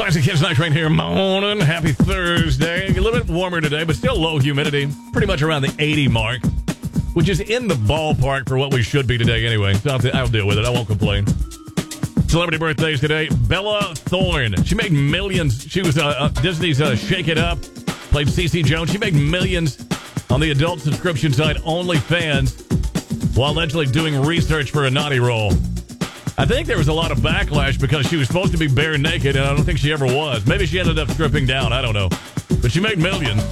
Classic Kids Night Train here. Morning. Happy Thursday. A little bit warmer today, but still low humidity. Pretty much around the 80 mark, which is in the ballpark for what we should be today anyway. So I'll deal with it. I won't complain. Celebrity birthdays today. Bella Thorne. She made millions. She was Disney's Shake It Up. Played Cece Jones. She made millions on the adult subscription site OnlyFans while allegedly doing research for a naughty role. I think there was a lot of backlash because she was supposed to be bare naked, and I don't think she ever was. Maybe she ended up stripping down. I don't know. But she made millions.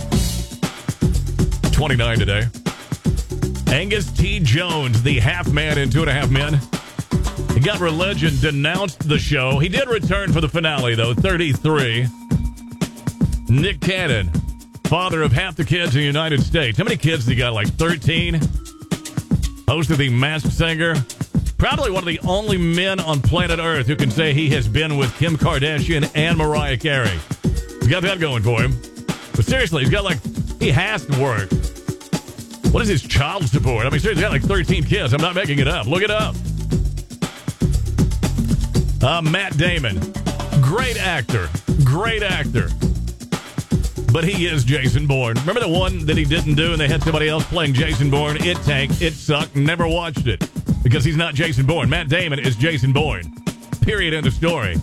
29 today. Angus T. Jones, the half man in 2.5 Men. He got religion, denounced the show. He did return for the finale, though, 33. Nick Cannon, father of half the kids in the United States. How many kids did he got, like 13? Host of The Masked Singer. Probably one of the only men on planet Earth who can say he has been with Kim Kardashian and Mariah Carey. He's got that going for him. But seriously, he has to work. What is his child support? I mean, seriously, he's got like 13 kids. I'm not making it up. Look it up. Matt Damon. Great actor. Great actor. But he is Jason Bourne. Remember the one that he didn't do and they had somebody else playing Jason Bourne? It tanked. It sucked. Never watched it. Because he's not Jason Bourne. Matt Damon is Jason Bourne. Period. End of story.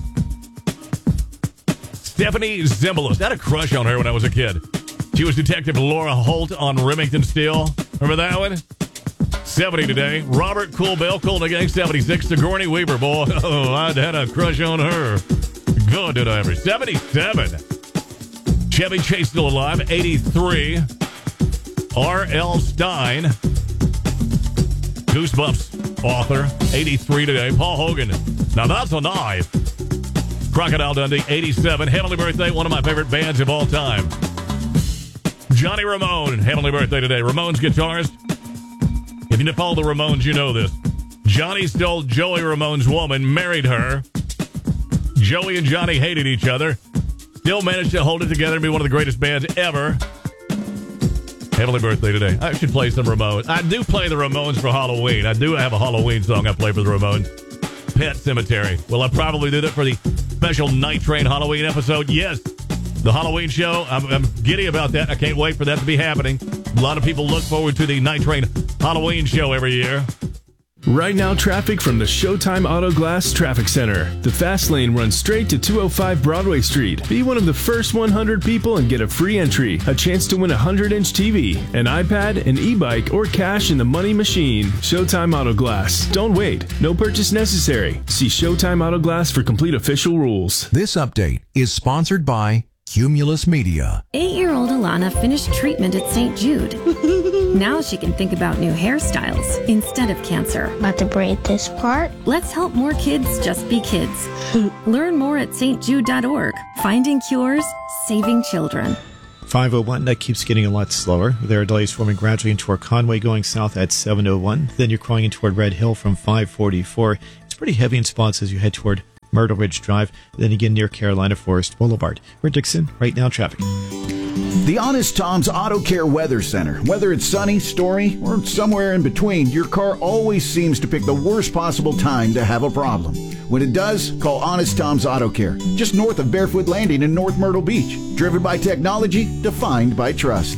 Stephanie Zimbalist. I had a crush on her when I was a kid. She was Detective Laura Holt on Remington Steele. Remember that one? 70 today. Robert Cool Bell, Cool and the Gang, 76. Sigourney Weaver, boy. Oh, I had a crush on her. God, did I ever. 77. Chevy Chase still alive. 83. R.L. Stein. Goosebumps author, 83 today. Paul Hogan. Now that's a knife. Crocodile Dundee, 87. Heavenly birthday, one of my favorite bands of all time. Johnny Ramone, heavenly birthday today. Ramones guitarist. If you follow the Ramones, you know this. Johnny stole Joey Ramone's woman, married her. Joey and Johnny hated each other. Still managed to hold it together and be one of the greatest bands ever. Heavenly birthday today. I should play some Ramones. I do play the Ramones for Halloween. I do have a Halloween song I play for the Ramones. Pet Cemetery. Will I probably do that for the special Night Train Halloween episode? Yes. The Halloween show. I'm giddy about that. I can't wait for that to be happening. A lot of people look forward to the Night Train Halloween show every year. Right now, traffic from the Showtime Auto Glass Traffic Center. The fast lane runs straight to 205 Broadway Street. Be one of the first 100 people and get a free entry, a chance to win a 100-inch TV, an iPad, an e-bike, or cash in the money machine. Showtime Auto Glass. Don't wait. No purchase necessary. See Showtime Auto Glass for complete official rules. This update is sponsored by Cumulus Media. 8-year-old Alana finished treatment at St. Jude. Now she can think about new hairstyles instead of cancer. About to braid this part? Let's help more kids just be kids. Learn more at stjude.org. Finding cures, saving children. 501, that keeps getting a lot slower. There are delays forming gradually in toward Conway going south at 701. Then you're crawling in toward Red Hill from 544. It's pretty heavy in spots as you head toward Myrtle Ridge Drive, then again near Carolina Forest Boulevard. We're Dixon, right now traffic. The Honest Tom's Auto Care Weather Center. Whether it's sunny, stormy, or somewhere in between, your car always seems to pick the worst possible time to have a problem. When it does, call Honest Tom's Auto Care, just north of Barefoot Landing in North Myrtle Beach. Driven by technology, defined by trust.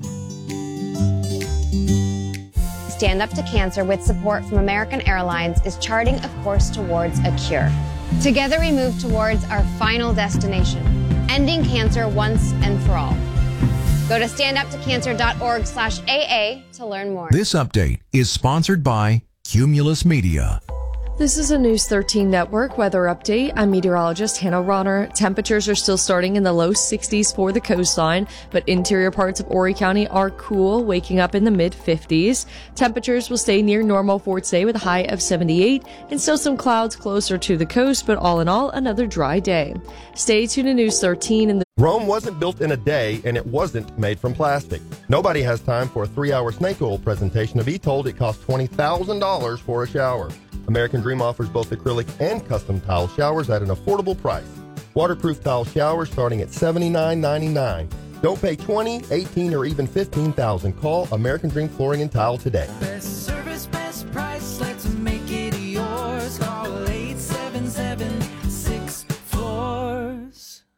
Stand Up to Cancer, with support from American Airlines, is charting a course towards a cure. Together we move towards our final destination, ending cancer once and for all. Go to standuptocancer.org/AA to learn more. This update is sponsored by Cumulus Media. This is a News 13 Network weather update. I'm meteorologist Hannah Ronner. Temperatures are still starting in the low 60s for the coastline, but interior parts of Horry County are cool, waking up in the mid-50s. Temperatures will stay near normal for today with a high of 78, and still some clouds closer to the coast, but all in all, another dry day. Stay tuned to News 13 and Rome wasn't built in a day, and it wasn't made from plastic. Nobody has time for a 3-hour snake oil presentation to be told it costs $20,000 for a shower. American Dream offers both acrylic and custom tile showers at an affordable price. Waterproof tile showers starting at $79.99. Don't pay $20,000, $18,000, or even $15,000. Call American Dream Flooring and Tile today. Best service, best price, let's make it yours. Call 877-6 Floors.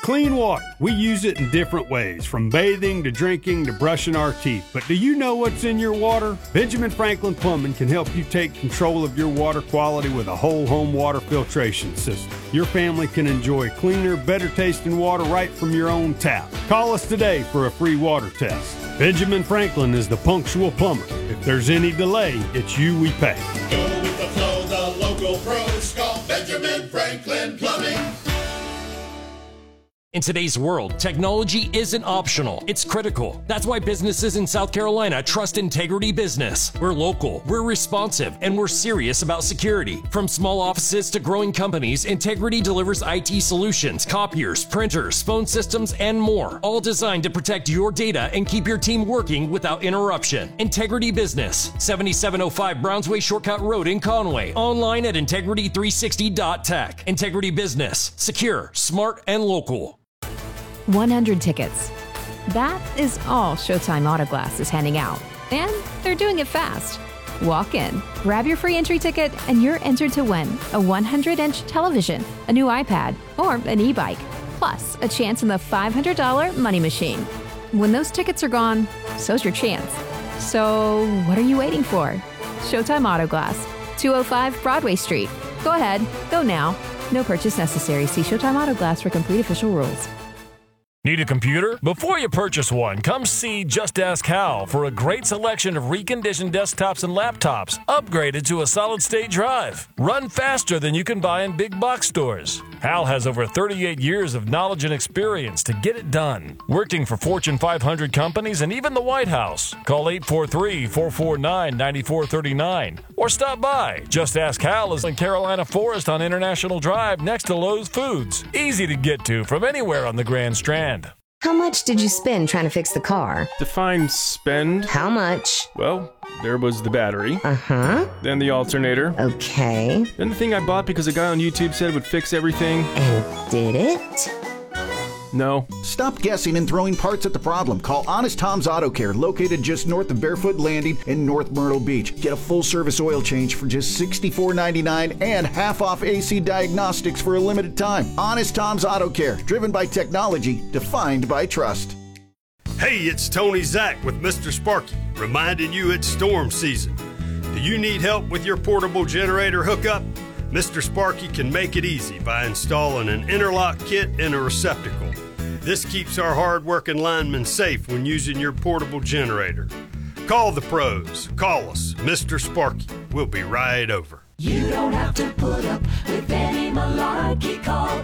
clean water. We use it in different ways, from bathing to drinking to brushing our teeth. But do you know what's in your water? Benjamin Franklin Plumbing can help you take control of your water quality with a whole home water filtration system. Your family can enjoy cleaner, better tasting water right from your own tap. Call us today for a free water test. Benjamin Franklin is the punctual plumber. If there's any delay, it's you we pay. Go with the flow, the local pros. Call Benjamin Franklin Plumbing. In today's world, technology isn't optional, it's critical. That's why businesses in South Carolina trust Integrity Business. We're local, we're responsive, and we're serious about security. From small offices to growing companies, Integrity delivers IT solutions, copiers, printers, phone systems, and more, all designed to protect your data and keep your team working without interruption. Integrity Business, 7705 Brownsway Shortcut Road in Conway. Online at integrity360.tech. Integrity Business, secure, smart, and local. 100 tickets. That is all Showtime Auto Glass is handing out. And they're doing it fast. Walk in, grab your free entry ticket, and you're entered to win a 100-inch television, a new iPad, or an e-bike, plus a chance in the $500 money machine. When those tickets are gone, so's your chance. So what are you waiting for? Showtime Auto Glass, 205 Broadway Street. Go ahead, go now. No purchase necessary. See Showtime Auto Glass for complete official rules. Need a computer? Before you purchase one, come see Just Ask Hal for a great selection of reconditioned desktops and laptops upgraded to a solid-state drive. Run faster than you can buy in big box stores. Hal has over 38 years of knowledge and experience to get it done, working for Fortune 500 companies and even the White House. Call 843-449-9439 or stop by. Just Ask Hal is in Carolina Forest on International Drive next to Lowe's Foods. Easy to get to from anywhere on the Grand Strand. How much did you spend trying to fix the car? Define spend. How much? Well, there was the battery. Uh-huh. Then the alternator. Okay. Then the thing I bought because a guy on YouTube said it would fix everything. And did it? No. Stop guessing and throwing parts at the problem. Call Honest Tom's Auto Care, located just north of Barefoot Landing in North Myrtle Beach. Get a full-service oil change for just $64.99 and half-off AC diagnostics for a limited time. Honest Tom's Auto Care, driven by technology, defined by trust. Hey, it's Tony Zach with Mr. Sparky, reminding you it's storm season. Do you need help with your portable generator hookup? Mr. Sparky can make it easy by installing an interlock kit and a receptacle. This keeps our hard-working linemen safe when using your portable generator. Call the pros. Call us, Mr. Sparky. We'll be right over. You don't have to put up with any malarkey. Call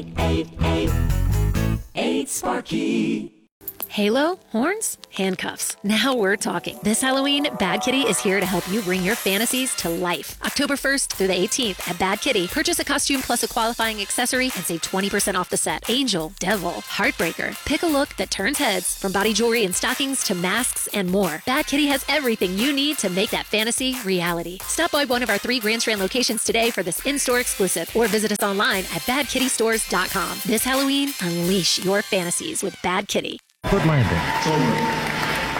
888-8-SPARKY. Halo, horns, handcuffs. Now we're talking. This Halloween, Bad Kitty is here to help you bring your fantasies to life. October 1st through the 18th at Bad Kitty, purchase a costume plus a qualifying accessory and save 20% off the set. Angel, Devil, Heartbreaker. Pick a look that turns heads, from body jewelry and stockings to masks and more. Bad Kitty has everything you need to make that fantasy reality. Stop by one of our 3 Grand Strand locations today for this in-store exclusive, or visit us online at badkittystores.com. This Halloween, unleash your fantasies with Bad Kitty. Put landing.